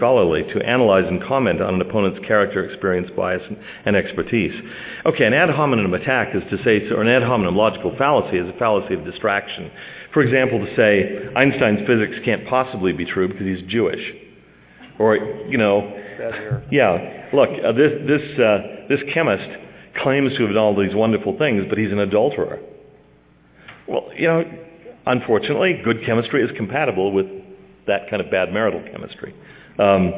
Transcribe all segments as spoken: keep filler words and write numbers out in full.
scholarly to analyze and comment on an opponent's character, experience, bias, and expertise. Okay, an ad hominem attack is to say, or an ad hominem logical fallacy is a fallacy of distraction. For example, to say Einstein's physics can't possibly be true because he's Jewish. Or, you know, yeah, look, uh, this this uh, this chemist claims to have done all these wonderful things, but he's an adulterer. Well, you know, unfortunately, good chemistry is compatible with that kind of bad marital chemistry. Um,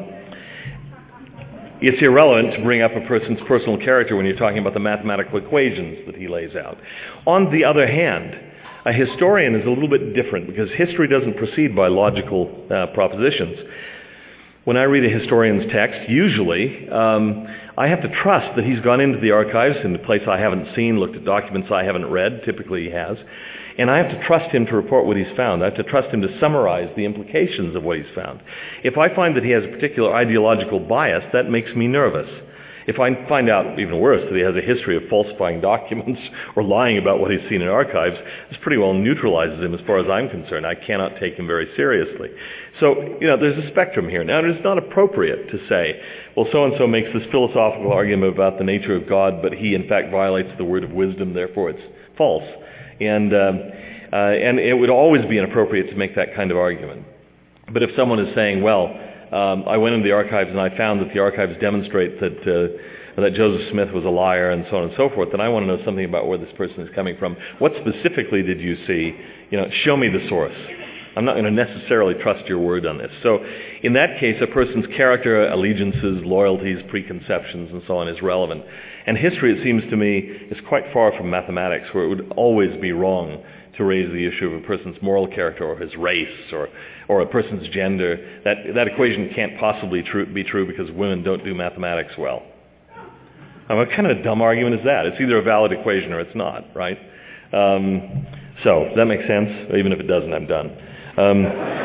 it's irrelevant to bring up a person's personal character when you're talking about the mathematical equations that he lays out. On the other hand, a historian is a little bit different because history doesn't proceed by logical uh, propositions. When I read a historian's text, usually um, I have to trust that he's gone into the archives in a place I haven't seen, looked at documents I haven't read, typically he has, and I have to trust him to report what he's found. I have to trust him to summarize the implications of what he's found. If I find that he has a particular ideological bias, that makes me nervous. If I find out, even worse, that he has a history of falsifying documents or lying about what he's seen in archives, this pretty well neutralizes him as far as I'm concerned. I cannot take him very seriously. So, you know, there's a spectrum here. Now, it is not appropriate to say, well, so-and-so makes this philosophical argument about the nature of God, but he, in fact, violates the word of wisdom, therefore it's false. And, um, uh, and it would always be inappropriate to make that kind of argument. But if someone is saying, well, Um, I went into the archives and I found that the archives demonstrate that uh, that Joseph Smith was a liar and so on and so forth, then I want to know something about where this person is coming from. What specifically did you see? You know, show me the source. I'm not going to necessarily trust your word on this. So in that case, a person's character, allegiances, loyalties, preconceptions, and so on is relevant. And history, it seems to me, is quite far from mathematics, where it would always be wrong to raise the issue of a person's moral character or his race or or a person's gender. That that equation can't possibly true, be true because women don't do mathematics well. I mean, what kind of a dumb argument is that? It's either a valid equation or it's not, right? Um, so, does that make sense? Even if it doesn't, I'm done. Um,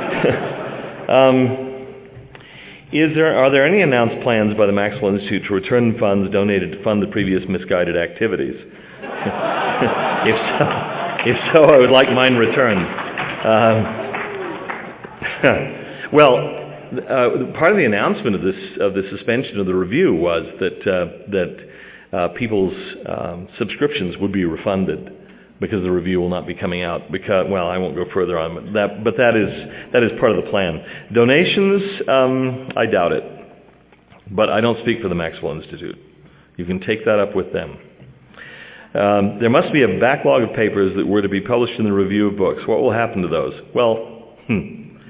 um, is there are there any announced plans by the Maxwell Institute to return funds donated to fund the previous misguided activities? if so, If so, I would like mine returned. Um, well, uh, part of the announcement of this of the suspension of the review was that uh, that uh, people's um, subscriptions would be refunded because the review will not be coming out. Because, well, I won't go further on but that, but that is that is part of the plan. Donations, um, I doubt it, but I don't speak for the Maxwell Institute. You can take that up with them. Um, there must be a backlog of papers that were to be published in the review of books. What will happen to those? Well, hmm.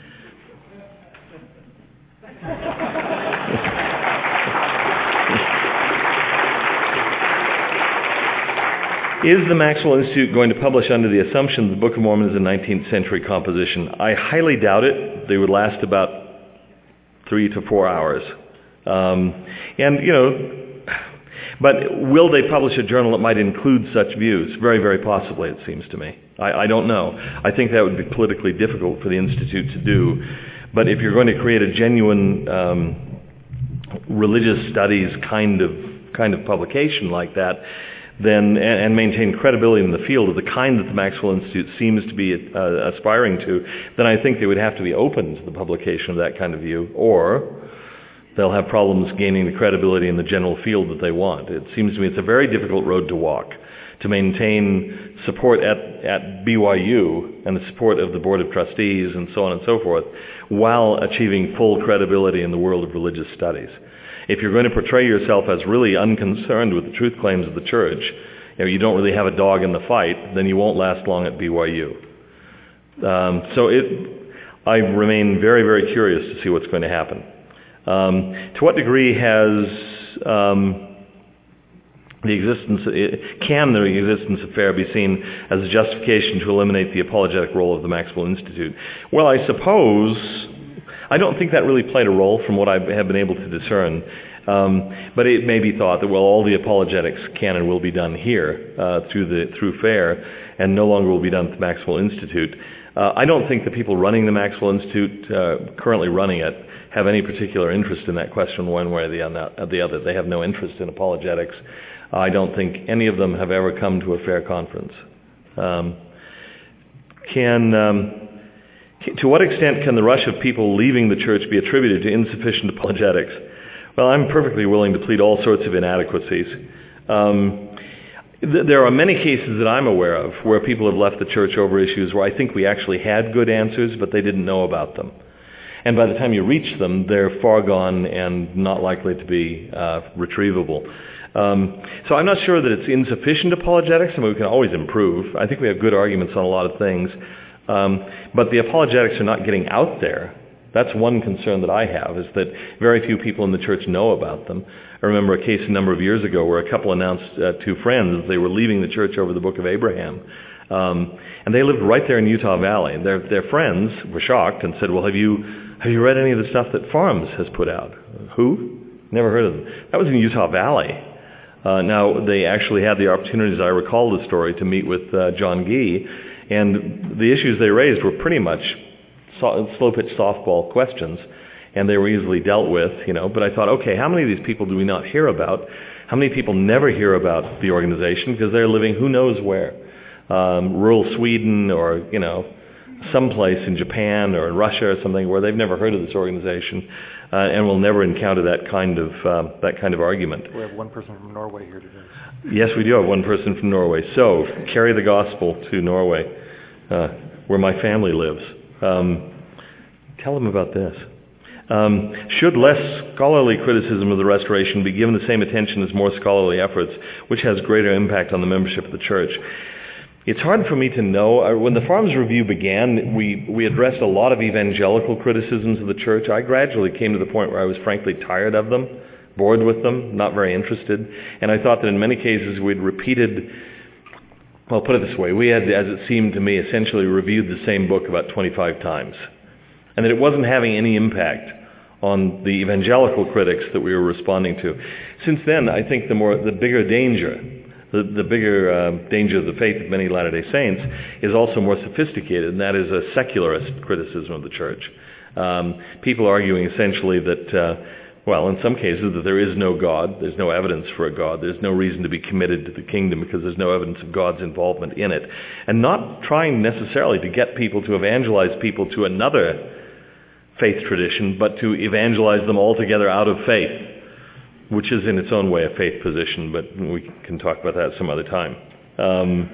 Is the Maxwell Institute going to publish under the assumption that the Book of Mormon is a nineteenth century composition? I highly doubt it. They would last about three to four hours. Um, and, you know, But will they publish a journal that might include such views? Very, very possibly, it seems to me. I, I don't know. I think that would be politically difficult for the Institute to do. But if you're going to create a genuine um, religious studies kind of kind of publication like that, then and, and maintain credibility in the field of the kind that the Maxwell Institute seems to be uh, aspiring to, then I think they would have to be open to the publication of that kind of view, or they'll have problems gaining the credibility in the general field that they want. It seems to me it's a very difficult road to walk, to maintain support at, at B Y U and the support of the Board of Trustees and so on and so forth, while achieving full credibility in the world of religious studies. If you're going to portray yourself as really unconcerned with the truth claims of the church, you know, you don't really have a dog in the fight, then you won't last long at B Y U. Um, so it, I remain very, very curious to see what's going to happen. Um, to what degree has um, the existence, can the existence of FAIR be seen as a justification to eliminate the apologetic role of the Maxwell Institute? Well, I suppose, I don't think that really played a role from what I have been able to discern. Um, but it may be thought that, well, all the apologetics can and will be done here uh, through the through FAIR, and no longer will be done at the Maxwell Institute. Uh, I don't think the people running the Maxwell Institute, uh, currently running it, have any particular interest in that question one way or the other. They have no interest in apologetics. I don't think any of them have ever come to a FAIR conference. Um, can um, To what extent can the rush of people leaving the church be attributed to insufficient apologetics? Well, I'm perfectly willing to plead all sorts of inadequacies. Um, th- there are many cases that I'm aware of where people have left the church over issues where I think we actually had good answers, but they didn't know about them. And by the time you reach them, they're far gone and not likely to be uh, retrievable. Um, so I'm not sure that it's insufficient apologetics. I mean, we can always improve. I think we have good arguments on a lot of things. Um, but the apologetics are not getting out there. That's one concern that I have, is that very few people in the church know about them. I remember a case a number of years ago where a couple announced uh, to friends they were leaving the church over the Book of Abraham. Um, and they lived right there in Utah Valley. Their, their friends were shocked and said, well, have you have you read any of the stuff that Farms has put out? Who? Never heard of them. That was in Utah Valley. Uh, now, they actually had the opportunity, as I recall the story, to meet with uh, John Gee, and the issues they raised were pretty much so- slow-pitch softball questions, and they were easily dealt with, you know. But I thought, okay, how many of these people do we not hear about? How many people never hear about the organization because they're living who knows where? Um, rural Sweden or, you know, someplace in Japan or in Russia or something where they've never heard of this organization uh, and will never encounter that kind of uh, that kind of argument. We have one person from Norway here today. Yes, we do have one person from Norway. So, carry the gospel to Norway, uh, where my family lives. Um, tell them about this. Um, should less scholarly criticism of the Restoration be given the same attention as more scholarly efforts, which has greater impact on the membership of the church? It's hard for me to know. When the Farms Review began, we, we addressed a lot of evangelical criticisms of the church. I gradually came to the point where I was frankly tired of them, bored with them, not very interested. And I thought that in many cases we'd repeated, well, put it this way, we had, as it seemed to me, essentially reviewed the same book about twenty-five times. And that it wasn't having any impact on the evangelical critics that we were responding to. Since then, I think the more, the bigger danger The, the bigger uh, danger of the faith of many Latter-day Saints is also more sophisticated, and that is a secularist criticism of the church. Um, people arguing essentially that, uh, well, in some cases, that there is no God, there's no evidence for a God, there's no reason to be committed to the kingdom because there's no evidence of God's involvement in it, and not trying necessarily to get people to evangelize people to another faith tradition, but to evangelize them altogether out of faith, which is in its own way a faith position, but we can talk about that some other time. Um,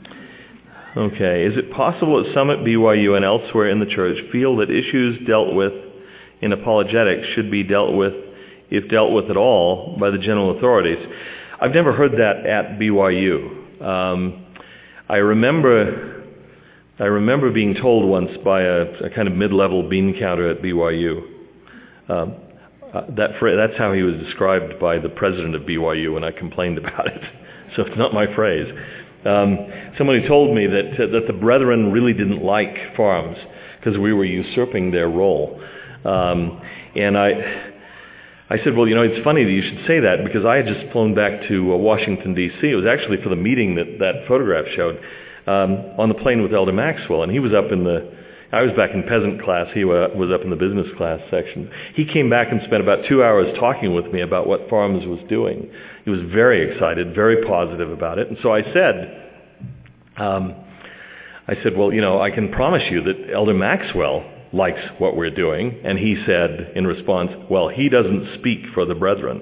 okay, is it possible that some at B Y U and elsewhere in the church feel that issues dealt with in apologetics should be dealt with, if dealt with at all, by the general authorities? I've never heard that at B Y U. Um, I remember I remember being told once by a, a kind of mid-level bean counter at B Y U. Um, Uh, that fra- that's how he was described by the president of B Y U when I complained about it. So it's not my phrase. Um, somebody told me that uh, that the brethren really didn't like Farms because we were usurping their role. Um, and I I said, well, you know, it's funny that you should say that because I had just flown back to uh, Washington, D C It was actually for the meeting that that photograph showed um, on the plane with Elder Maxwell, and he was up in the I was back in peasant class. He was up in the business class section. He came back and spent about two hours talking with me about what Farms was doing. He was very excited, very positive about it. And so I said, um, I said, well, you know, I can promise you that Elder Maxwell likes what we're doing. And he said in response, well, he doesn't speak for the brethren.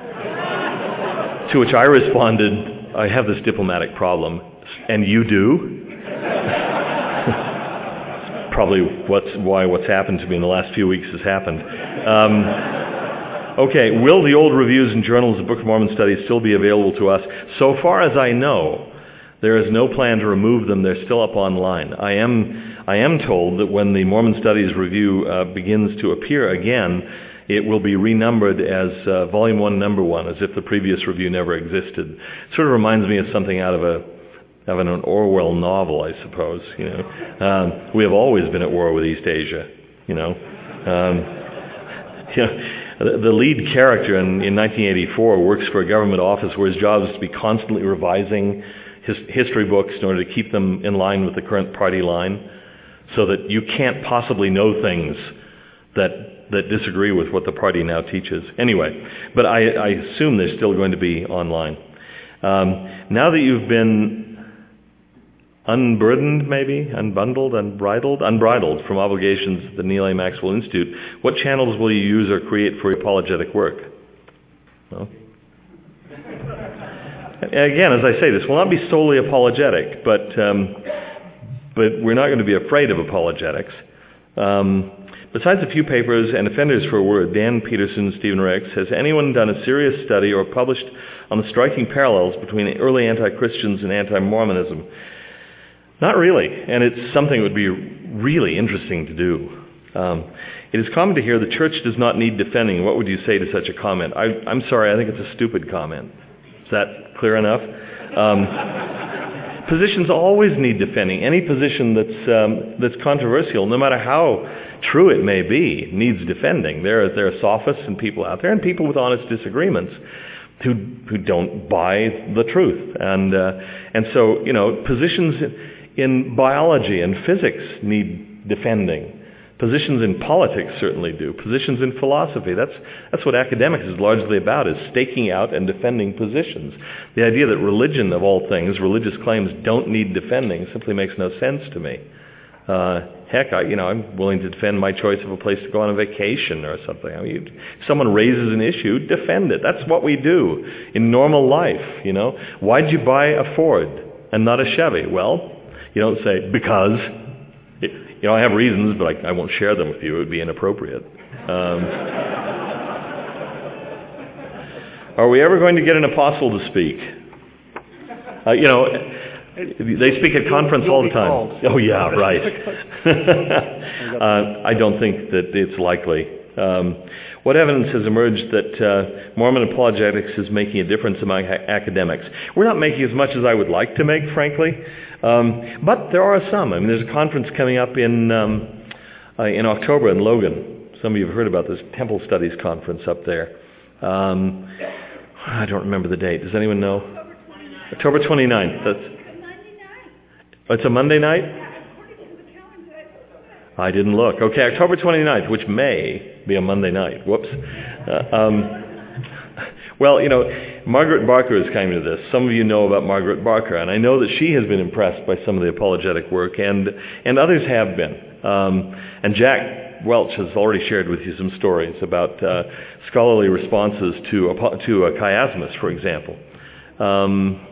To which I responded, I have this diplomatic problem. And you do? Probably what's why what's happened to me in the last few weeks has happened. Um, okay, will the old reviews and journals of Book of Mormon studies still be available to us? So far as I know, there is no plan to remove them. They're still up online. I am I am told that when the Mormon Studies Review uh, begins to appear again, it will be renumbered as uh, Volume one, Number one, as if the previous review never existed. It sort of reminds me of something out of a of an Orwell novel, I suppose. You know, um, we have always been at war with East Asia. You know, um, you know the, the lead character in, in nineteen eighty-four works for a government office where his job is to be constantly revising his history books in order to keep them in line with the current party line, so that you can't possibly know things that that disagree with what the party now teaches. Anyway, but I, I assume they're still going to be online. Um, now that you've been unburdened, maybe, unbundled, unbridled, unbridled from obligations at the Neal A. Maxwell Institute, what channels will you use or create for apologetic work? Well, again, as I say, this will not be solely apologetic, but um, but we're not going to be afraid of apologetics. Um, besides a few papers and offenders for a word, Dan Peterson, Stephen Rex, has anyone done a serious study or published on the striking parallels between early anti-Christians and anti-Mormonism? Not really, and it's something that would be really interesting to do. Um, it is common to hear the church does not need defending. What would you say to such a comment? I, I'm sorry, I think it's a stupid comment. Is that clear enough? Um, positions always need defending. Any position that's um, that's controversial, no matter how true it may be, needs defending. There are, there are sophists and people out there, and people with honest disagreements who who don't buy the truth. And uh, and so, you know, positions in biology and physics need defending. Positions in politics certainly do. Positions in philosophy. That's that's what academics is largely about, is staking out and defending positions. The idea that religion, of all things, religious claims don't need defending simply makes no sense to me. Uh, heck, I, you know, I'm willing to defend my choice of a place to go on a vacation or something. I mean, if someone raises an issue, defend it. That's what we do in normal life, you know. Why'd you buy a Ford and not a Chevy? Well, you don't say, because. You know, I have reasons, but I, I won't share them with you. It would be inappropriate. Um, are we ever going to get an apostle to speak? Uh, you know, they speak at conference all the time. Oh, yeah, right. uh, I don't think that it's likely. Um, what evidence has emerged that uh, Mormon apologetics is making a difference among ha- academics? We're not making as much as I would like to make, frankly. Um, but there are some. I mean, there's a conference coming up in um, uh, in October in Logan. Some of you have heard about this Temple Studies conference up there. Um, I don't remember the date. Does anyone know? October twenty-ninth. October twenty-ninth. That's, oh, it's a Monday night? I didn't look. Okay, October twenty-ninth, which may be a Monday night. Whoops. Uh, um, well, you know, Margaret Barker is coming to this. Some of you know about Margaret Barker, and I know that she has been impressed by some of the apologetic work, and and others have been. Um, and Jack Welch has already shared with you some stories about uh, scholarly responses to a, to a chiasmus, for example. Um,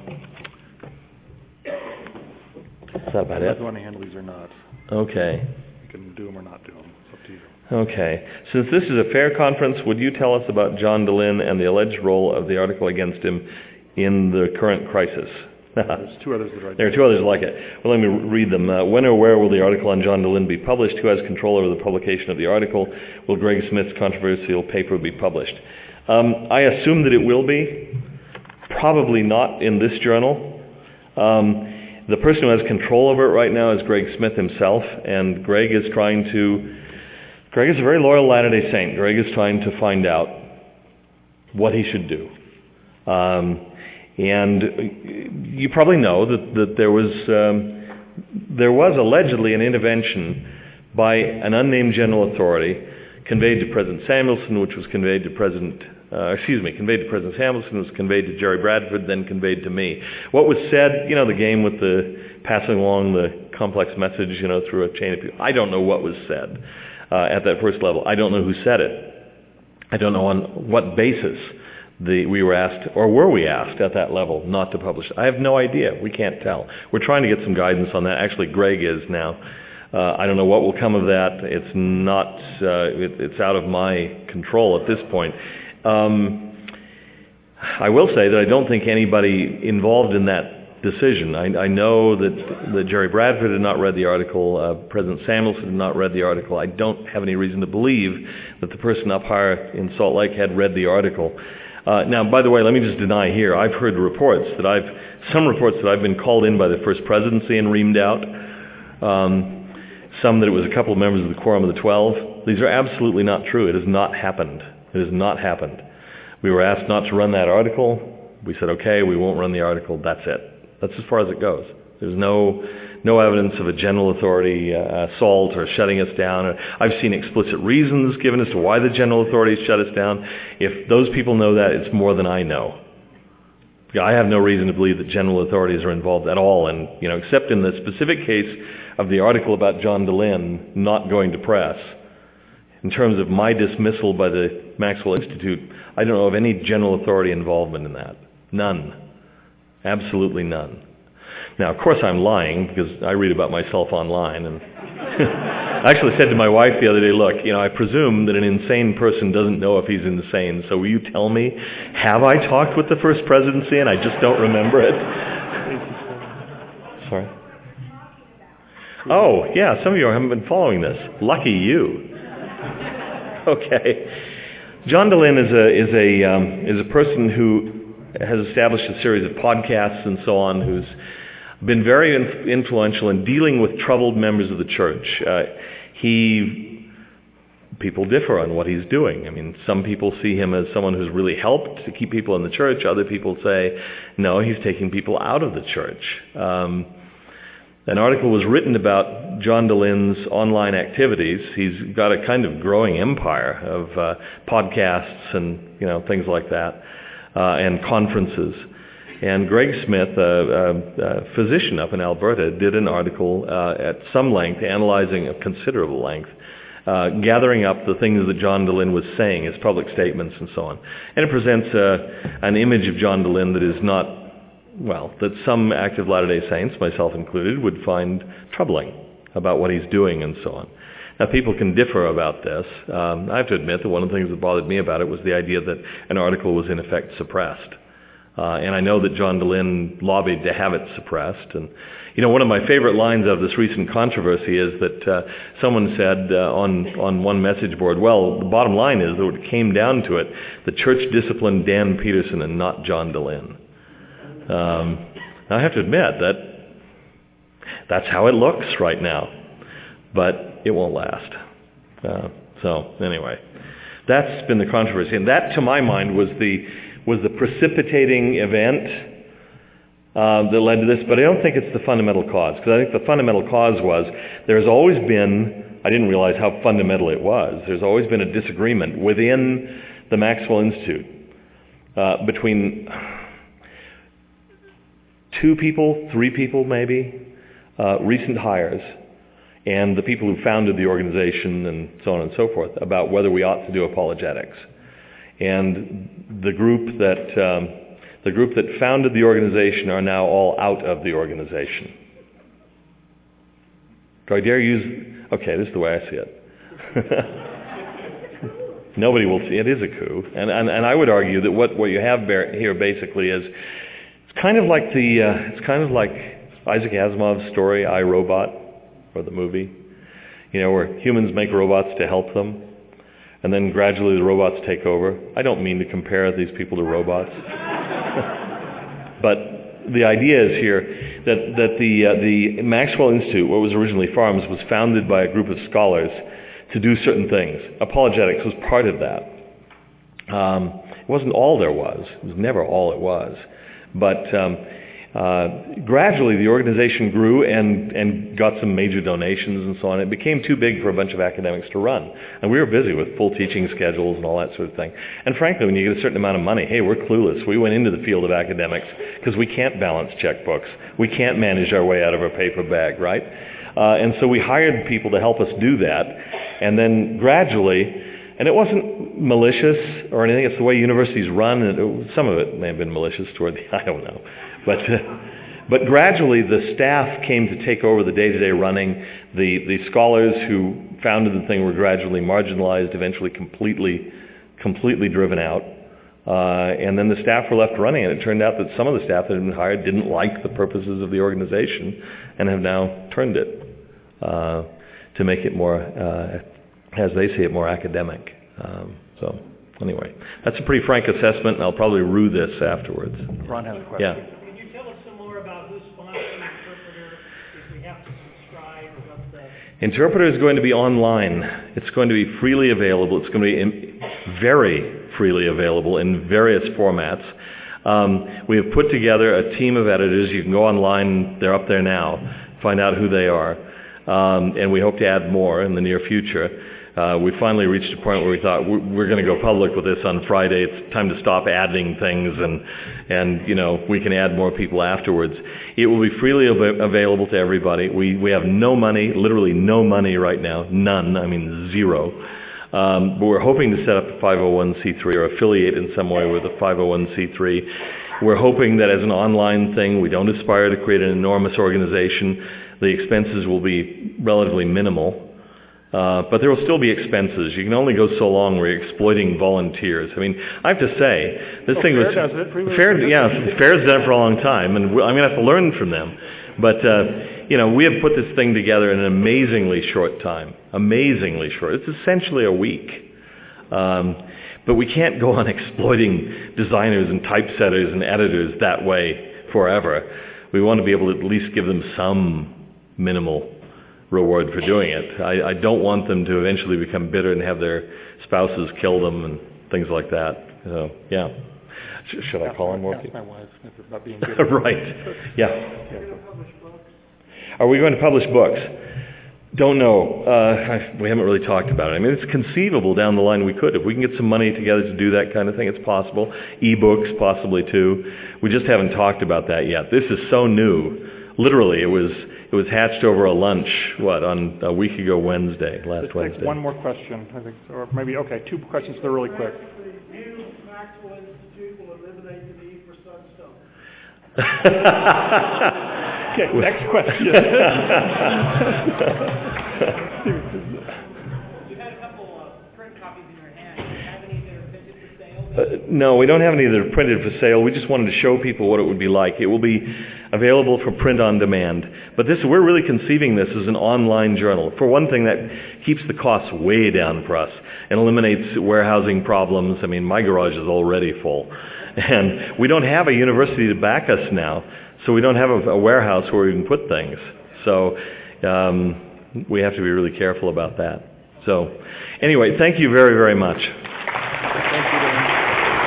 is that about it? Whether you want to handle these or not. Okay. You can do them or not do them. It's up to you. Okay. Since this is a fair conference, would you tell us about John Dehlin and the alleged role of the article against him in the current crisis? There's two others that are There are two others like it. Well, let me read them. Uh, when or where will the article on John Dehlin be published? Who has control over the publication of the article? Will Greg Smith's controversial paper be published? Um, I assume that it will be. Probably not in this journal. Um, the person who has control over it right now is Greg Smith himself, and Greg is trying to Greg is a very loyal Latter-day Saint. Greg is trying to find out what he should do. Um, and you probably know that, that there was um, there was allegedly an intervention by an unnamed general authority conveyed to President Samuelson, which was conveyed to President, uh, excuse me, conveyed to President Samuelson, was conveyed to Jerry Bradford, then conveyed to me. What was said, you know, the game with the passing along the complex message, you know, through a chain of people. I don't know what was said. Uh, at that first level. I don't know who said it. I don't know on what basis the, we were asked, or were we asked at that level not to publish. I have no idea. We can't tell. We're trying to get some guidance on that. Actually, Greg is now. Uh, I don't know what will come of that. It's not, uh, it, it's out of my control at this point. Um, I will say that I don't think anybody involved in that decision. I, I know that, that Jerry Bradford had not read the article. Uh, President Samuelson had not read the article. I don't have any reason to believe that the person up higher in Salt Lake had read the article. Uh, now, by the way, let me just deny here. I've heard reports that I've, some reports that I've been called in by the First Presidency and reamed out. Um, some that it was a couple of members of the Quorum of the Twelve. These are absolutely not true. It has not happened. It has not happened. We were asked not to run that article. We said, okay, we won't run the article. That's it. That's as far as it goes. There's no no evidence of a general authority uh, assault or shutting us down. I've seen explicit reasons given as to why the general authorities shut us down. If those people know that, it's more than I know. I have no reason to believe that general authorities are involved at all, and you know, except in the specific case of the article about John Dehlin not going to press. In terms of my dismissal by the Maxwell Institute, I don't know of any general authority involvement in that. None. Absolutely none. Now, of course I'm lying, because I read about myself online, and I actually said to my wife the other day, look, you know, I presume that an insane person doesn't know if he's insane, so will you tell me, have I talked with the First Presidency and I just don't remember it? Sorry? Oh, yeah, some of you haven't been following this. Lucky you. Okay. John Dehlin is a, is a, um, is a person who has established a series of podcasts and so on, who's been very in- influential in dealing with troubled members of the church. Uh, he, people differ on what he's doing. I mean, some people see him as someone who's really helped to keep people in the church. Other people say, no, he's taking people out of the church. Um, an article was written about John Dehlin's online activities. He's got a kind of growing empire of uh, podcasts and, you know, things like that, uh, and conferences. And Greg Smith, a, a, a physician up in Alberta, did an article uh, at some length, analyzing a considerable length, uh, gathering up the things that John Dehlin was saying, his public statements and so on. And it presents a, an image of John Dehlin that is not, well, that some active Latter-day Saints, myself included, would find troubling about what he's doing and so on. Now, people can differ about this. Um, I have to admit that one of the things that bothered me about it was the idea that an article was in effect suppressed. Uh, and I know that John Dehlin lobbied to have it suppressed. And, you know, one of my favorite lines of this recent controversy is that uh, someone said uh, on, on one message board, well, the bottom line is that when it came down to it, the church disciplined Dan Peterson and not John Dehlin. Um, I have to admit that that's how it looks right now. But it won't last. Uh, so, anyway, that's been the controversy. And that, to my mind, was the was the precipitating event uh, that led to this, but I don't think it's the fundamental cause, because I think the fundamental cause was there's always been, I didn't realize how fundamental it was, there's always been a disagreement within the Maxwell Institute uh, between two people, three people maybe, uh, recent hires, and the people who founded the organization and so on and so forth, about whether we ought to do apologetics. And the group that um, the group that founded the organization are now all out of the organization. Do I dare use? Okay, this is the way I see it. Nobody will see it. Is a coup, and and, and I would argue that what, what you have here basically is it's kind of like the uh, it's kind of like Isaac Asimov's story I, Robot, or the movie, you know, where humans make robots to help them. And then gradually the robots take over. I don't mean to compare these people to robots. But the idea is here that, that the, uh, the Maxwell Institute, what was originally FARMS, was founded by a group of scholars to do certain things. Apologetics was part of that. Um, it wasn't all there was. It was never all it was. But um, Uh, gradually the organization grew and, and got some major donations and so on. It became too big for a bunch of academics to run. And we were busy with full teaching schedules and all that sort of thing. And frankly, when you get a certain amount of money, hey, we're clueless. We went into the field of academics because we can't balance checkbooks. We can't manage our way out of a paper bag, right? Uh, and so we hired people to help us do that. And then gradually, and it wasn't malicious or anything, it's the way universities run. And it, some of it may have been malicious toward the, I don't know. But uh, but gradually the staff came to take over the day-to-day running. The the scholars who founded the thing were gradually marginalized, eventually completely completely driven out. Uh, and then the staff were left running, and it turned out that some of the staff that had been hired didn't like the purposes of the organization and have now turned it uh, to make it more, uh, as they see it, more academic. Um, so anyway, that's a pretty frank assessment, and I'll probably rue this afterwards. Ron has a question. Yeah. Interpreter is going to be online. It's going to be freely available. It's going to be in, very freely available in various formats. Um, we have put together a team of editors. You can go online. They're up there now. Find out who they are. Um, and we hope to add more in the near future. Uh, we finally reached a point where we thought we're going to go public with this on Friday. It's time to stop adding things, and and you know we can add more people afterwards. It will be freely av- available to everybody. We we have no money, literally no money right now, none. I mean zero. Um, but we're hoping to set up a five oh one c three or affiliate in some way with a five oh one c three. We're hoping that as an online thing, we don't aspire to create an enormous organization. The expenses will be relatively minimal. Uh, but there will still be expenses. You can only go so long where you're exploiting volunteers. I mean, I have to say, this oh, thing Fair was... does it. Freely Fair, does it. yeah, Fair's done it for a long time, and I'm going to have to learn from them. But, uh, you know, we have put this thing together in an amazingly short time. Amazingly short. It's essentially a week. Um, but we can't go on exploiting designers and typesetters and editors that way forever. We want to be able to at least give them some minimal reward for doing it. I, I don't want them to eventually become bitter and have their spouses kill them and things like that. So, yeah. Sh- should I call on more people? my wife about being bitter. Right. Yeah. Are we going to publish books? Don't know. Uh, I, we haven't really talked about it. I mean, it's conceivable down the line we could. If we can get some money together to do that kind of thing, it's possible. E-books, possibly too. We just haven't talked about that yet. This is so new. Literally, it was it was hatched over a lunch, what, on a week ago Wednesday, last Let's Wednesday. take one more question, I think, or maybe, okay, two questions, they're really quick. New Maxwell Institute will eliminate the need for sunstone. Okay, next question. You've had a couple of print copies in your hand. Do you have any that are printed for sale? Uh, no, we don't have any that are printed for sale. We just wanted to show people what it would be like. It will be available for print on demand. But this, we're really conceiving this as an online journal. For one thing, that keeps the costs way down for us and eliminates warehousing problems. I mean, my garage is already full. And we don't have a university to back us now, so we don't have a, a warehouse where we can put things. So um, we have to be really careful about that. So anyway, thank you very, very much.